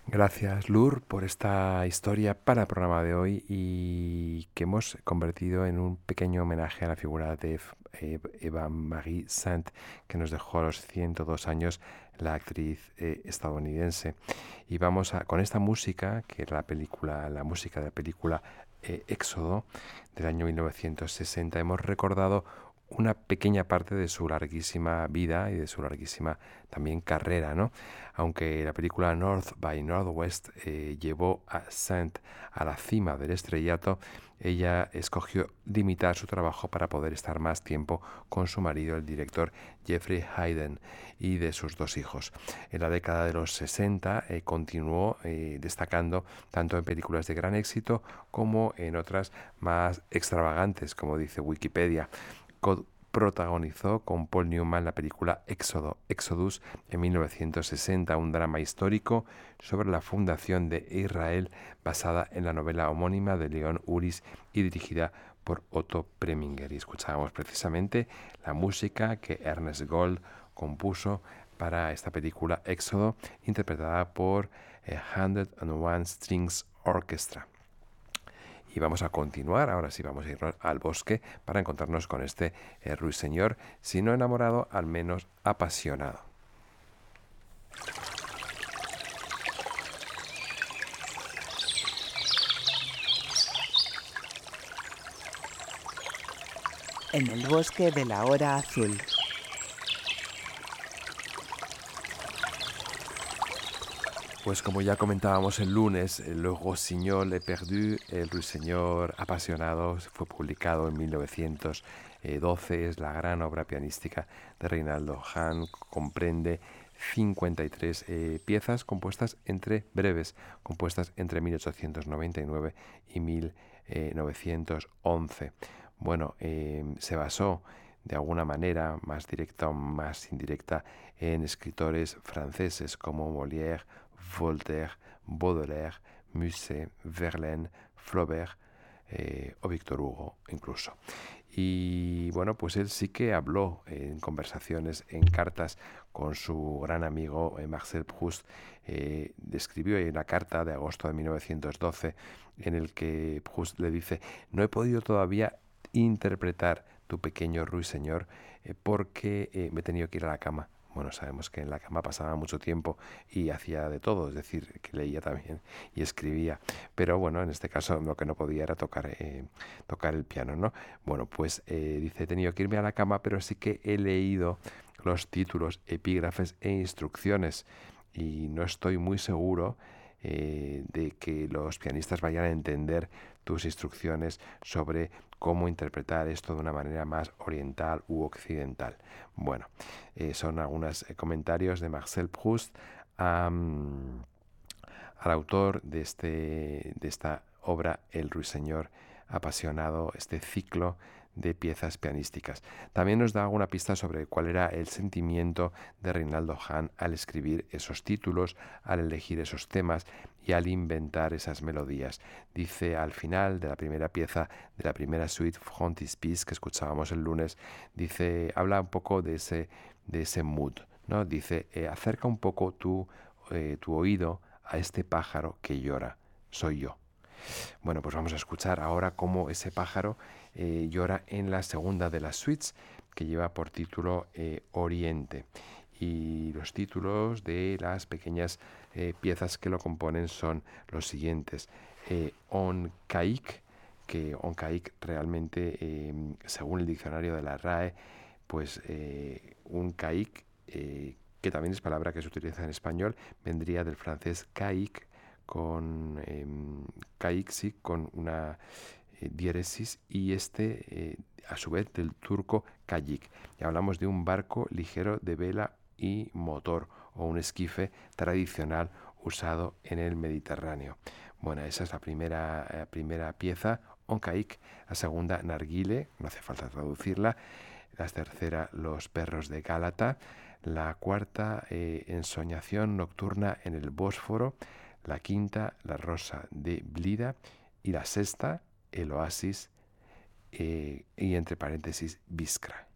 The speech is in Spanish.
Gracias, Lur, por esta historia para el programa de hoy y que hemos convertido en un pequeño homenaje a la figura de Eva Marie Saint, que nos dejó a los 102 años la actriz estadounidense. Y con esta música, que era la música de la película Éxodo del año 1960, hemos recordado una pequeña parte de su larguísima vida y de su larguísima también carrera, ¿no? Aunque la película North by Northwest llevó a Saint a la cima del estrellato, ella escogió limitar su trabajo para poder estar más tiempo con su marido, el director Jeffrey Hayden, y de sus dos hijos. En la década de los 60 continuó destacando tanto en películas de gran éxito como en otras más extravagantes, como dice Wikipedia. Protagonizó con Paul Newman la película Exodus en 1960, un drama histórico sobre la fundación de Israel basada en la novela homónima de Leon Uris y dirigida por Otto Preminger. Y escuchábamos precisamente la música que Ernest Gold compuso para esta película Éxodo, interpretada por 101 Strings Orchestra. Y vamos a continuar, ahora sí vamos a irnos al bosque para encontrarnos con este ruiseñor, si no enamorado, al menos apasionado. En el bosque de la hora azul. Pues como ya comentábamos el lunes, Le Rossignol éperdu, el ruiseñor apasionado, fue publicado en 1912, es la gran obra pianística de Reinaldo Hahn, comprende 53 piezas breves, compuestas entre 1899 y 1911. Bueno, se basó de alguna manera, más directa o más indirecta, en escritores franceses como Molière, Voltaire, Baudelaire, Musset, Verlaine, Flaubert o Víctor Hugo incluso. Y bueno, pues él sí que habló en conversaciones, en cartas con su gran amigo Marcel Proust. Describió en una carta de agosto de 1912 en el que Proust le dice: no he podido todavía interpretar tu pequeño ruiseñor porque me he tenido que ir a la cama. Bueno, sabemos que en la cama pasaba mucho tiempo y hacía de todo, es decir, que leía también y escribía. Pero bueno, en este caso lo que no podía era tocar el piano, ¿no? Bueno, pues dice, he tenido que irme a la cama, pero sí que he leído los títulos, epígrafes e instrucciones y no estoy muy seguro de que los pianistas vayan a entender tus instrucciones sobre cómo interpretar esto de una manera más oriental u occidental. Bueno, son algunos comentarios de Marcel Proust al autor de esta obra El ruiseñor apasionado, este ciclo de piezas pianísticas. También nos da alguna pista sobre cuál era el sentimiento de Reinaldo Hahn al escribir esos títulos, al elegir esos temas y al inventar esas melodías. Dice al final de la primera pieza, de la primera suite Frontispiece que escuchábamos el lunes, habla un poco de ese mood, ¿no? Dice, acerca un poco tu oído a este pájaro que llora, soy yo. Bueno, pues vamos a escuchar ahora cómo ese pájaro llora en la segunda de las suites, que lleva por título Oriente. Y los títulos de las pequeñas piezas que lo componen son los siguientes. On Caïque, que On Caïque realmente, según el diccionario de la RAE, pues un caïque, que también es palabra que se utiliza en español, vendría del francés caïque, con caixi, con una diéresis, y a su vez del turco kayik. Y hablamos de un barco ligero de vela y motor, o un esquife tradicional usado en el Mediterráneo. Bueno, esa es la primera pieza, Oncaik. La segunda, Narguile, no hace falta traducirla. La tercera, Los perros de Gálata. La cuarta, Ensoñación nocturna en el Bósforo. La quinta, La rosa de Blida. Y la sexta, El oasis, y entre paréntesis, Biskra.